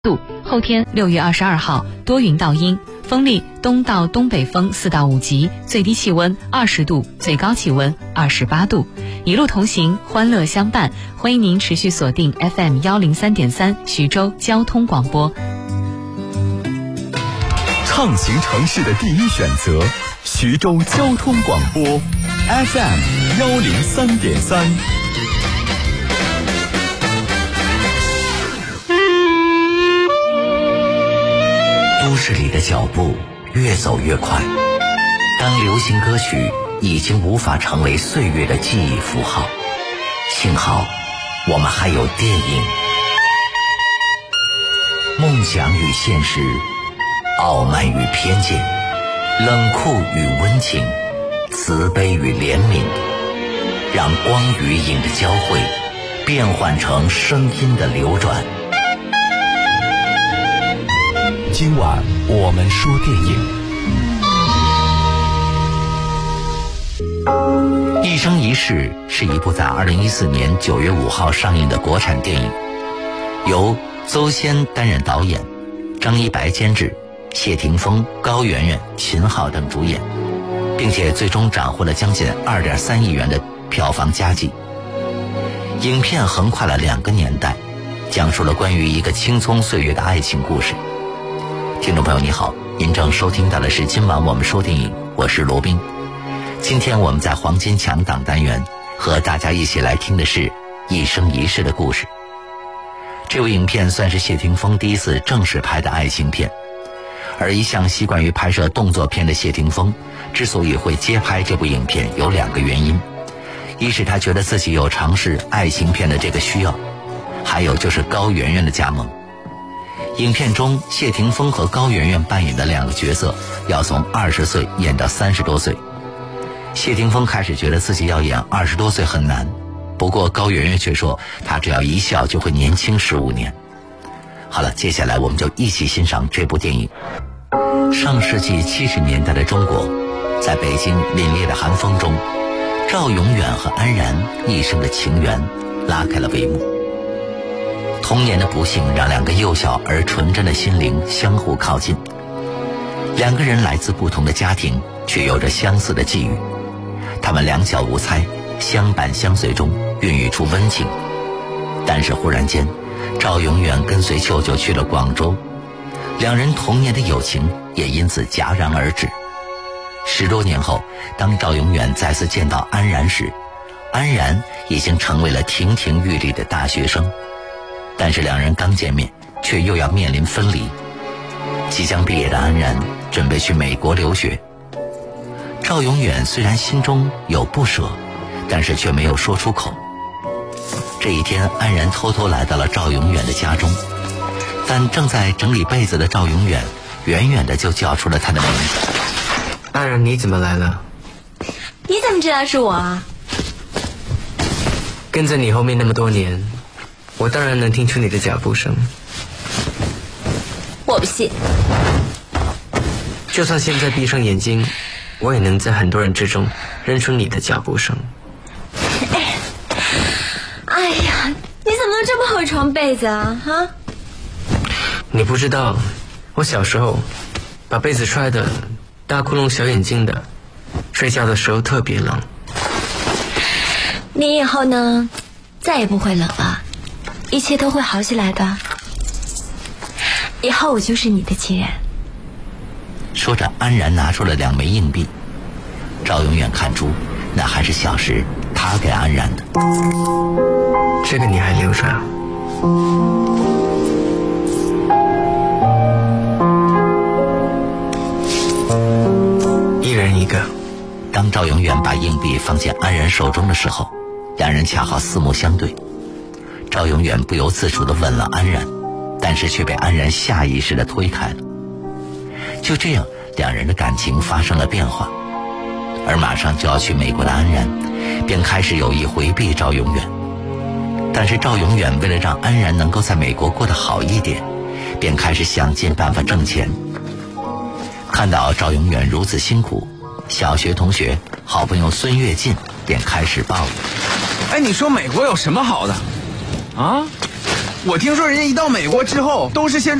度，后天6月22号多云到阴，风力东到东北风4到5级，最低气温20度，最高气温28度。一路同行，欢乐相伴，欢迎您持续锁定 FM 103.3徐州交通广播。 畅行城市的第一选择，徐州交通广播 FM 103.3。 都市里的脚步越走越快，当流行歌曲已经无法成为岁月的记忆符号，幸好我们还有电影。梦想与现实，傲慢与偏见，冷酷与温情，慈悲与怜悯，让光与影的交汇变换成声音的流转。 今晚我们说电影。一生一世是一部在2014年9月5号上映的国产电影，由邹先担任导演，张一白监制，谢霆锋、高圆圆、秦昊等主演，并且最终斩获了将近2.3亿元的票房佳绩。影片横跨了2个年代，讲述了关于一个青葱岁月的爱情故事。听众朋友你好，您正收听到的是今晚我们说电影，我是罗宾。今天我们在黄金强档单元和大家一起来听的是一生一世的故事。这部影片算是谢霆锋第一次正式拍的爱情片，而一向习惯于拍摄动作片的谢霆锋之所以会接拍这部影片有2个原因，一是他觉得自己有尝试爱情片的这个需要，还有就是高圆圆的加盟。影片中谢霆锋和高圆圆扮演的2个角色要从20岁演到30多岁。谢霆锋开始觉得自己要演20多岁很难，不过高圆圆却说她只要一笑就会年轻15年。好了，接下来我们就一起欣赏这部电影。上世纪70年代的中国，在北京凛冽的寒风中，赵永远和安然一生的情缘拉开了帷幕。童年的不幸让2个幼小而纯真的心灵相互靠近，2个人来自不同的家庭，却有着相似的际遇。他们两小无猜，相伴相随中孕育出温情。但是忽然间，赵永远跟随舅舅去了广州，2人童年的友情也因此戛然而止。10多年后，当赵永远再次见到安然时，安然已经成为了亭亭玉立的大学生。但是2人刚见面，却又要面临分离。即将毕业的安然准备去美国留学，赵永远虽然心中有不舍，但是却没有说出口。这一天，安然偷偷来到了赵永远的家中，但正在整理被子的赵永远远远的就叫出了他的名字。 安然，你怎么来了？ 你怎么知道是我啊？ 跟在你后面那么多年，我当然能听出你的脚步声。 我不信。 就算现在闭上眼睛，我也能在很多人之中认出你的脚步声。 哎呀，你怎么能这么会床被子啊？哈！ 你不知道，我小时候把被子揣的大窟窿小眼睛的，睡觉的时候特别冷。 你以后呢，再也不会冷了，一切都会好起来的。以后我就是你的情人。 说着，安然拿出了2枚硬币。赵永远看出那还是小时他给安然的。 这个你还留着？一人一个。 当赵永远把硬币放进安然手中的时候，2人恰好四目相对。赵永远不由自主地吻了安然，但是却被安然下意识地推开了。就这样，2人的感情发生了变化。而马上就要去美国的安然便开始有意回避赵永远。但是赵永远为了让安然能够在美国过得好一点，便开始想尽办法挣钱。看到赵永远如此辛苦，小学同学好朋友孙跃进便开始抱怨： 哎，你说美国有什么好的啊？ 我听说人家一到美国之后都是先